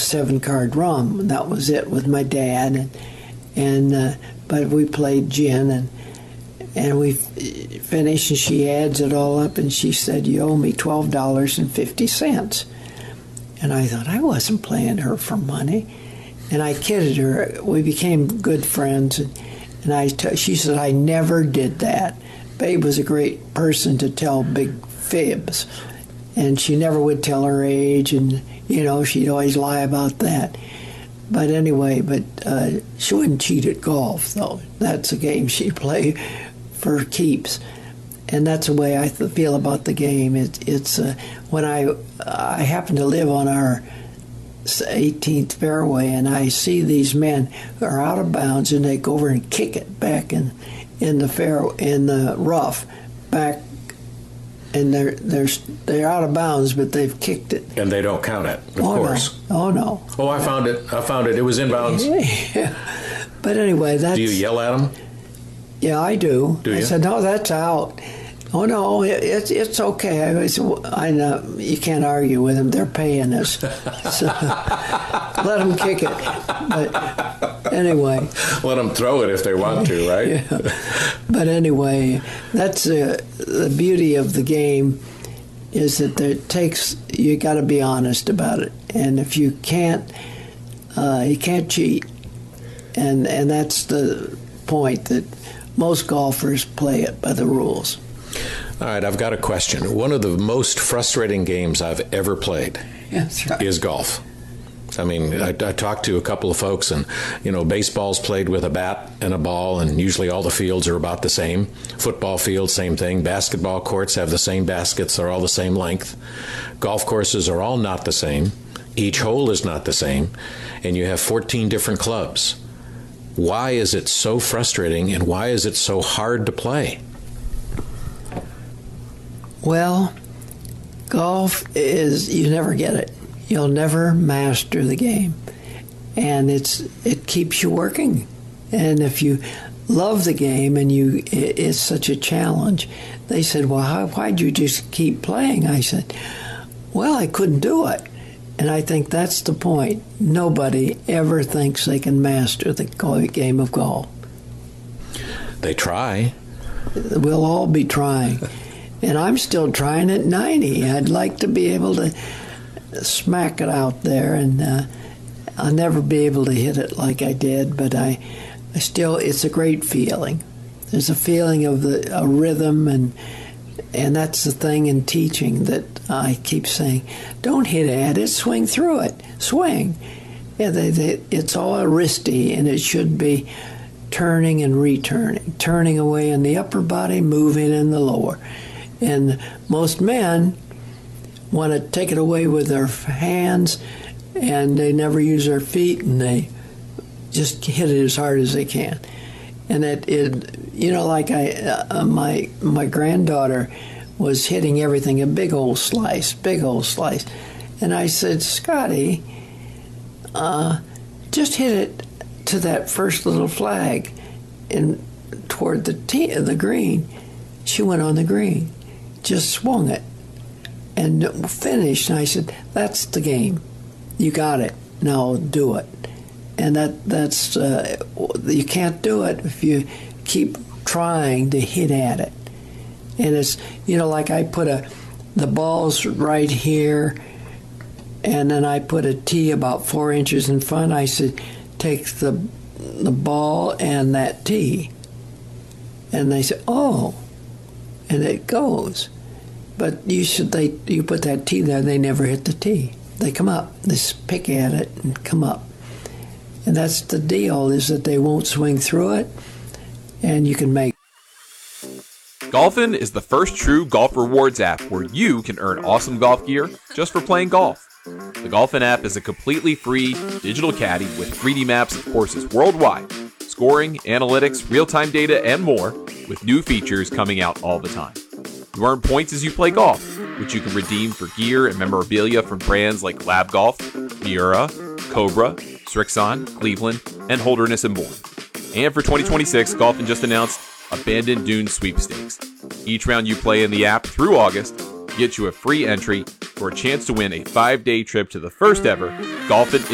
7-card rum. And that was it with my dad, but we played gin, and we finished, and she adds it all up, and she said, "You owe me $12.50. And I thought, I wasn't playing her for money. And I kidded her. We became good friends, and she said, "I never did that." Babe was a great person to tell big fibs, and she never would tell her age, and she'd always lie about that. But anyway, she wouldn't cheat at golf, though. That's a game she'd play for keeps, and that's the way I feel about the game. It's when I happen to live on our 18th fairway, and I see these men who are out of bounds, and they go over and kick it back in the rough back, and they're out of bounds, but they've kicked it, and they don't count it, of course. No. Oh no. Oh, I found it. It was inbounds. Yeah. But anyway, do you yell at them? Yeah, I do. Do you? I said, "No, that's out." "Oh no, it's okay." I know you can't argue with them; they're paying us, so let them kick it. But anyway, let them throw it if they want to, right? Yeah. But anyway, that's the beauty of the game, is that you got to be honest about it, and if you can't cheat, and that's the point, that most golfers play it by the rules. All right, I've got a question. One of the most frustrating games I've ever played is golf. I mean, I talked to a couple of folks, and, baseball's played with a bat and a ball, and usually all the fields are about the same. Football field, same thing. Basketball courts have the same baskets. They're all the same length. Golf courses are all not the same. Each hole is not the same. And you have 14 different clubs. Why is it so frustrating, and why is it so hard to play? Well, golf you never get it. You'll never master the game. And it keeps you working. And if you love the game and it's such a challenge, they said, "Well, why'd you just keep playing?" I said, "Well, I couldn't do it." And I think that's the point. Nobody ever thinks they can master the game of golf. They try. We'll all be trying. And I'm still trying at 90. I'd like to be able to smack it out there, and I'll never be able to hit it like I did, but I still, it's a great feeling. There's a feeling of a rhythm, and that's the thing in teaching that I keep saying, don't hit at it, swing through it, swing. Yeah, it's all wristy, and it should be turning and returning, turning away in the upper body, moving in the lower. And most men want to take it away with their hands, and they never use their feet, and they just hit it as hard as they can. And like my granddaughter was hitting everything, a big old slice. And I said, "Scotty, just hit it to that first little flag and toward the green." She went on the green, just swung it and finished. And I said, "That's the game. You got it. Now do it." And that's you can't do it if you keep trying to hit at it. And it's, like I put the ball's right here, and then I put a tee about 4 inches in front. I said, "Take the ball and that tee." And they said, "Oh," and it goes. But you put that tee there, they never hit the tee. They come up, they pick at it and come up. And that's the deal, is that they won't swing through it, and you can make. Golfin is the first true golf rewards app where you can earn awesome golf gear just for playing golf. The Golfin app is a completely free digital caddy with 3D maps of courses worldwide, scoring, analytics, real-time data, and more, with new features coming out all the time. You earn points as you play golf, which you can redeem for gear and memorabilia from brands like Lab Golf, Miura, Cobra, Srixon, Cleveland, and Holderness and Bourne. And for 2026, Golfin just announced Abandoned Dunes Sweepstakes. Each round you play in the app through August gets you a free entry for a chance to win a 5-day trip to the first ever Golfin